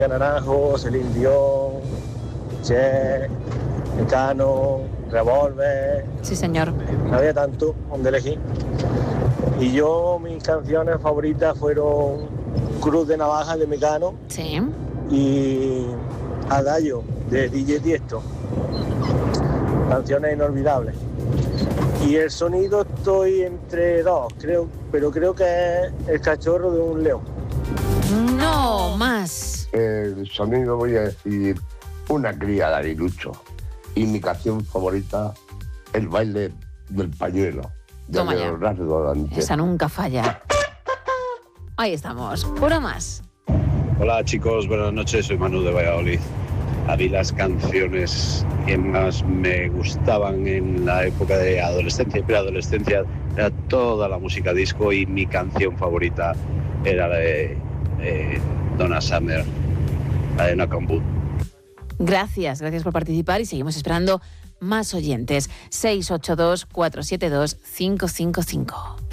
Naranjo, Celine Dion, Cher, Mecano, Revolver. Sí, señor. No había tanto donde elegir. Y yo, mis canciones favoritas fueron Cruz de Navaja de Mecano. Sí. Y Adagio de DJ Tiesto. Canciones inolvidables. Y el sonido estoy entre dos, pero creo que es el cachorro de un león. No, más. El sonido voy a decir Una cría de Aguilucho. Y mi canción favorita, El baile del pañuelo, de Toma ya. Leonardo Dante. Esa nunca falla. Ahí estamos. Uno más. Hola chicos, buenas noches, soy Manu de Valladolid. A mí las canciones que más me gustaban en la época de adolescencia y preadolescencia era toda la música disco, y mi canción favorita era la de Donna Summer, la de Knock on Wood. Gracias por participar y seguimos esperando más oyentes. 682-472-555.